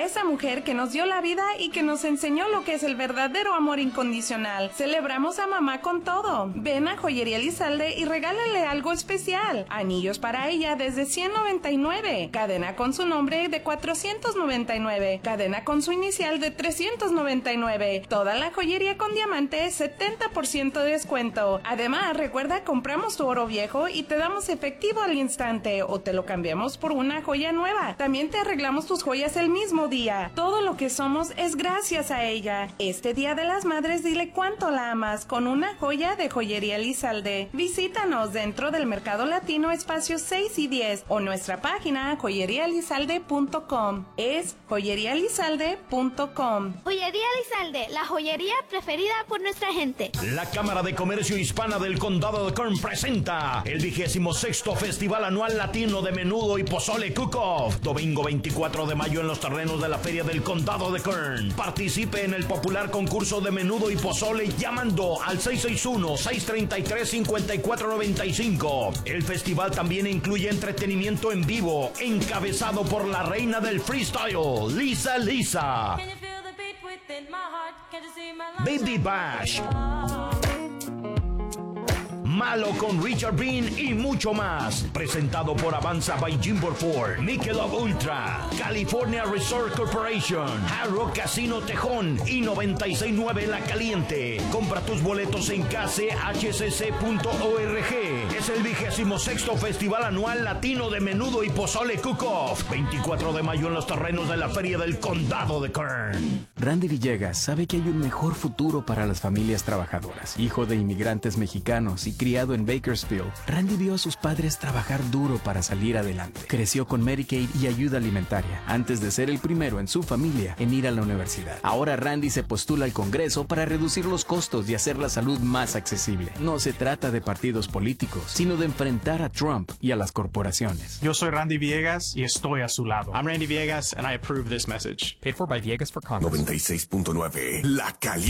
esa mujer que nos dio la vida y que nos enseñó lo que es el verdadero amor incondicional. Celebramos a mamá con todo. Ven a Joyería Elizalde y regálale algo especial. Anillos para ella desde $199. Cadena con su nombre de $499. Cadena con su inicial de $399. Toda la joyería con diamante 70% de descuento. Además, recuerda, compramos tu oro viejo y te damos efectivo al instante o te lo cambiamos por una joya nueva. También te arreglamos tus joyas el mismo día. Todo lo que somos es gracias a ella. Este Día de las Madres dile cuánto la amas con una joya de Joyería Elizalde. Visítanos dentro del Mercado Latino Espacios 6 y 10 o nuestra página joyeriaelizalde.com. Es joyeriaelizalde.com. Joyería Elizalde, la joyería preferida por nuestra gente. La Cámara de Comercio Hispana del Condado de Kern presenta el 26º Festival Anual Latino de Menudo y Pozole Cook-Off. Domingo 24 de mayo en los terrenos de la Feria del Condado de Kern. Participe en el popular concurso de menudo y pozole llamando al 661-633-5495. El festival también incluye entretenimiento en vivo, encabezado por la reina del freestyle, Lisa. Baby Bash, Malo con Richard Bean y mucho más. Presentado por Avanza by Jimbo Ford, Michelob Ultra, California Resort Corporation, Hard Rock Casino Tejón y 969 La Caliente. Compra tus boletos en kchcc.org. Es el 26º Festival Anual Latino de Menudo y Pozole Cook-Off. 24 de mayo en los terrenos de la Feria del Condado de Kern. Randy Villegas sabe que hay un mejor futuro para las familias trabajadoras. Hijo de inmigrantes mexicanos y criado en Bakersfield, Randy vio a sus padres trabajar duro para salir adelante. Creció con Medicaid y ayuda alimentaria, antes de ser el primero en su familia en ir a la universidad. Ahora Randy se postula al Congreso para reducir los costos y hacer la salud más accesible. No se trata de partidos políticos, sino de enfrentar a Trump y a las corporaciones. Yo soy Randy Villegas y estoy a su lado. I'm Randy Villegas and I approve this message. Paid for by Villegas for Congress. 96.9 La Caliente.